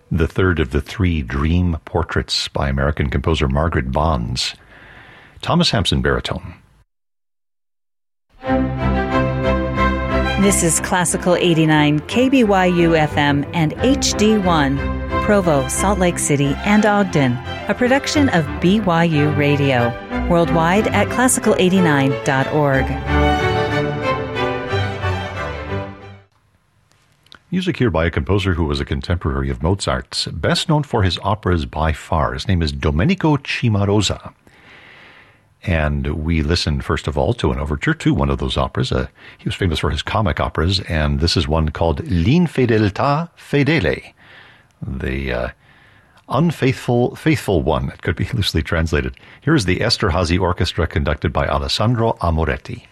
the third of the three Dream Portraits by American composer Margaret Bonds. Thomas Hampson baritone. This is Classical 89, KBYU FM and HD1, Provo, Salt Lake City, and Ogden, a production of BYU Radio, worldwide at classical89.org. Music here by a composer who was a contemporary of Mozart's, best known for his operas by far. His name is Domenico Cimarosa. And we listened, first of all, to an overture to one of those operas. He was famous for his comic operas, and this is one called L'Infedeltà Fedele, the faithful one. It could be loosely translated. Here is the Esterhazy Orchestra conducted by Alessandro Amoretti.